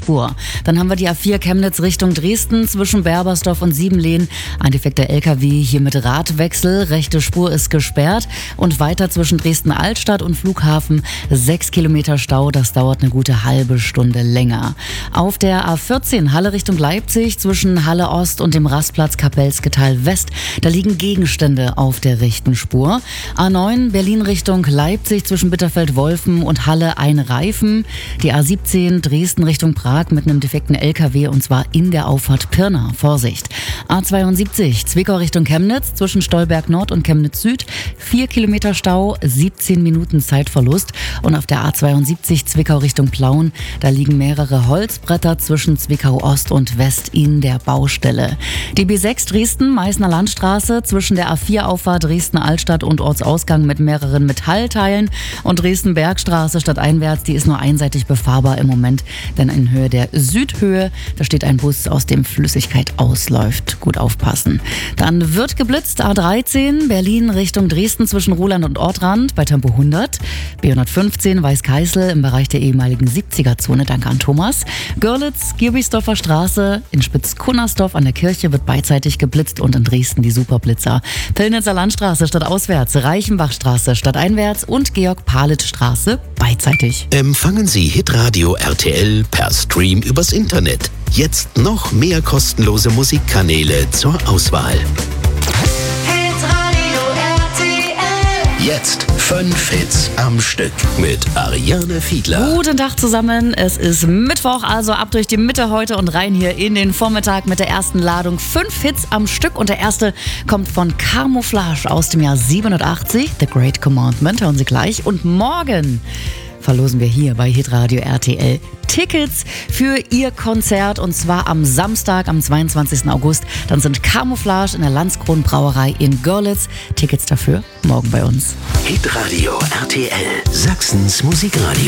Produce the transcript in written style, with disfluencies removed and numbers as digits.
Spur. Dann haben wir die A4 Chemnitz Richtung Dresden zwischen Berbersdorf und Siebenlehn. Ein defekter LKW hier mit Radwechsel. Rechte Spur ist gesperrt. Und weiter zwischen Dresden-Altstadt und Flughafen 6 Kilometer Stau. Das dauert eine gute halbe Stunde länger. Auf der A14 Halle Richtung Leipzig zwischen Halle Ost und dem Rastplatz Kapellsketal West. Da liegen Gegenstände auf der rechten Spur. A9 Berlin Richtung Leipzig zwischen Bitterfeld-Wolfen und Halle ein Reifen. Die A17 Dresden Richtung Prag mit einem defekten LKW und zwar in der Auffahrt Pirna. Vorsicht. A72 Zwickau Richtung Chemnitz zwischen Stolberg Nord und Chemnitz Süd. 4 Kilometer Stau, 17 Minuten Zeitverlust. Und auf der A72 Zwickau Richtung Plauen, da liegen mehrere Holzbretter zwischen Zwickau Ost und West in der Baustelle. Die B6 Dresden Meißner Landstraße zwischen der A4 Auffahrt Dresden Altstadt und Ortsausgang mit mehreren Metallteilen und Dresden Bergstraße stadteinwärts, die ist nur einseitig befahrbar im Moment, denn in Höhe der Südhöhe, da steht ein Bus, aus dem Flüssigkeit ausläuft. Gut aufpassen. Dann wird geblitzt A13 Berlin Richtung Dresden zwischen Ruhland und Ortrand bei Tempo 100. B115 Weißkeißel im Bereich der ehemaligen 70er-Zone, danke an Thomas. Görlitz, Gierbichsdorfer Straße, in Spitz-Kunnersdorf an der Kirche wird beidseitig geblitzt und in Dresden die Superblitzer. Pillnitzer Landstraße stadtauswärts, Reichenbachstraße stadteinwärts und Georg-Palitz-Straße beidseitig. Empfangen Sie Hitradio RTL per Stream übers Internet. Jetzt noch mehr kostenlose Musikkanäle zur Auswahl. Hitradio RTL. Jetzt 5 Hits am Stück mit Ariane Fiedler. Guten Tag zusammen, es ist Mittwoch, also ab durch die Mitte heute und rein hier in den Vormittag mit der ersten Ladung. 5 Hits am Stück und der erste kommt von Camouflage aus dem Jahr 87, The Great Commandment, hören Sie gleich. Und morgen verlosen wir hier bei Hitradio RTL Tickets für ihr Konzert und zwar am Samstag, am 22. August. Dann sind Camouflage in der Landskron Brauerei in Görlitz. Tickets dafür morgen bei uns. Hitradio RTL, Sachsens Musikradio.